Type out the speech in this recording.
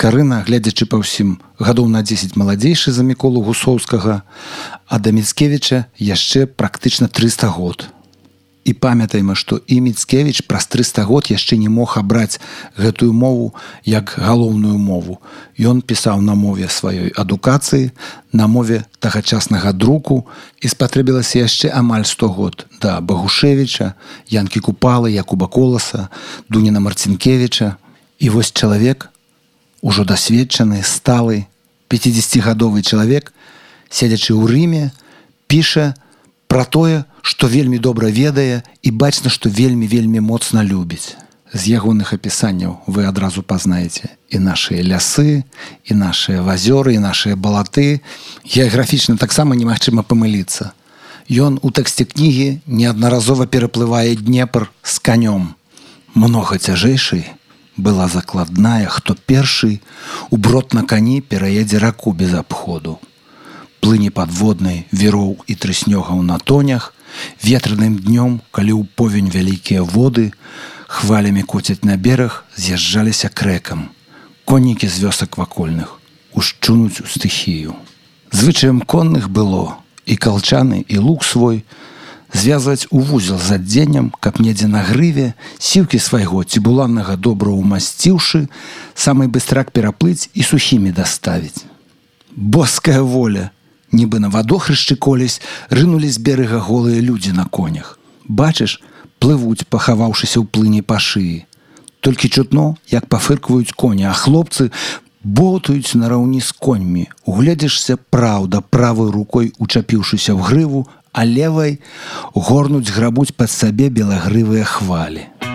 Скарына, глядзячы па ўсім, гадоў на 10 маладзейшы за Міколу Гусоўскага, а да Міцкевіча яшчэ практычна 300 год. І памятайма, што і Міцкевіч праз 300 год яшчэ не мог абраць гэтую мову як галоўную мову. Ён пісаў на мове сваёй адукацыі, на мове тагачаснага друку, і спатрэбілася яшчэ амаль 100 год да Багушевіча, Янкі Купалы, Якуба Коласа, Дуніна Марцінкевіча. І вось чалавек, ужо дасведчаны, сталы, 50-гадовы чалавек, сядзячы ў Рыме, піша пра тое, што вельмі добра ведае і бачна, што вельмі моцна любіць. З ягоных апісанняў вы адразу пазнаеце і нашыя лясы, і нашыя вазёры, і нашыя балаты. Геаграфічна таксама немагчыма памыліцца. Ён у тэксце кнігі неаднаразова пераплывае Днепр з канём. Многа цяжэйшай была закладная, хто першы у брод на кані пераедзе раку без абходу. Плыні падводнай віроў і трыснёгаў на тонях, ветраным днём, калі ў повень вялікія воды, хвалямі коцяць на бераг, з'язджаліся к рэкам. Коннікі з вёсак вакольных ушчунуць у стыхію. Звычаем конных было і калчаны, і лук свой звязваць у вузел з адзеннем, каб недзе на грыве, сіўкі свайго цібуланнага добра ўмасціўшы, самы быстрак пераплыць і сухімі даставіць. Боская воля! Нібы на вадохрышчы колісь рынулі з берага голыя людзі на конях. Бачыш, плывуць, пахаваўшыся ў плыні па шыі. Толькі чутно, як пафыркваюць коні, а хлопцы ботаюць нараўні з коньмі. Угледзішся, праўда, правой рукой учапіўшыся ў грыву, а левай горнуць грабуць пад сабе белагрывыя хвалі.